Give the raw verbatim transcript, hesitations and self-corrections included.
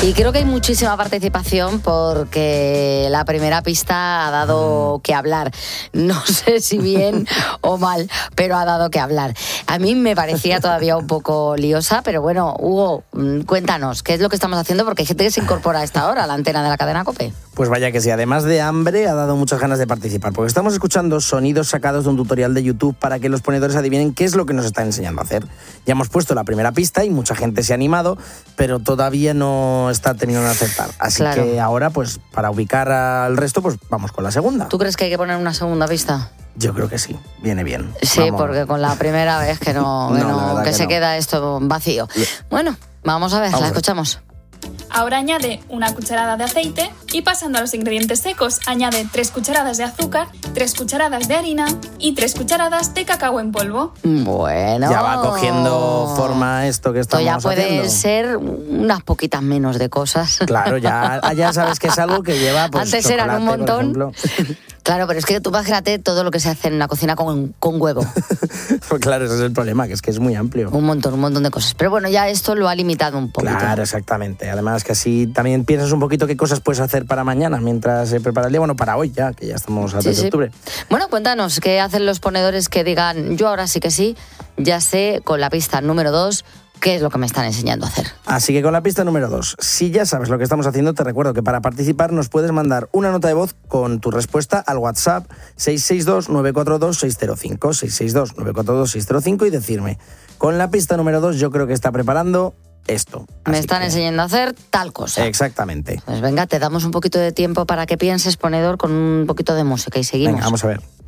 Y creo que hay muchísima participación porque la primera pista ha dado que hablar. No sé si bien o mal, pero ha dado que hablar. A mí me parecía todavía un poco liosa, pero bueno, Hugo, cuéntanos, ¿qué es lo que estamos haciendo? Porque hay gente que se incorpora a esta hora a la antena de la cadena COPE. Pues vaya que sí, además de hambre, ha dado muchas ganas de participar, porque estamos escuchando sonidos sacados de un tutorial de YouTube para que los ponedores adivinen qué es lo que nos están enseñando a hacer. Ya hemos puesto la primera pista y mucha gente se ha animado, pero todavía no está teniendo que aceptar. Así claro. que ahora, pues, para ubicar al resto, pues vamos con la segunda. ¿Tú crees que hay que poner una segunda pista? Yo creo que sí, viene bien. Sí, vamos. Porque con la primera vez que no, que, no, no, que, que se no. queda esto vacío. Bueno, vamos a ver, vamos la escuchamos. Ahora añade una cucharada de aceite y pasando a los ingredientes secos, añade tres cucharadas de azúcar, tres cucharadas de harina y tres cucharadas de cacao en polvo. Bueno. Ya va cogiendo forma esto que estamos haciendo. Esto ya puede haciendo. ser unas poquitas menos de cosas. Claro, ya, ya sabes que es algo que lleva pues, antes eran un montón. Claro, pero es que tú imagínate todo lo que se hace en la cocina con, con huevo. Pues claro, ese es el problema, que es que es muy amplio. Un montón, un montón de cosas. Pero bueno, ya esto lo ha limitado un poquito. Claro, exactamente. Además que así también piensas un poquito qué cosas puedes hacer para mañana mientras se prepara el día. Bueno, para hoy ya, que ya estamos a tres de octubre. Bueno, cuéntanos, ¿qué hacen los ponedores que digan, yo ahora sí que sí, ya sé con la pista número dos, qué es lo que me están enseñando a hacer? Así que con la pista número dos, si ya sabes lo que estamos haciendo, te recuerdo que para participar nos puedes mandar una nota de voz con tu respuesta al WhatsApp seis seis dos, nueve cuatro dos, seis cero cinco, seis seis dos, nueve cuatro dos, seis cero cinco y decirme, con la pista número dos yo creo que está preparando esto. Me Así están que... enseñando a hacer tal cosa. Exactamente. Pues venga, te damos un poquito de tiempo para que pienses, ponedor, con un poquito de música y seguimos. Venga, vamos a ver.